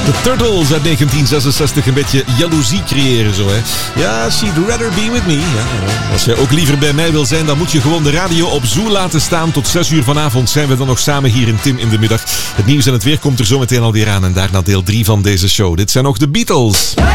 De Turtles uit 1966, een beetje jaloezie creëren zo, hè. Ja, she'd rather be with me. Ja. Als jij ook liever bij mij wil zijn, dan moet je gewoon de radio op Zoo laten staan. Tot 6 uur vanavond zijn we dan nog samen hier in Tim in de Middag. Het nieuws en het weer komt er zo meteen alweer aan en daarna deel 3 van deze show. Dit zijn nog de Beatles.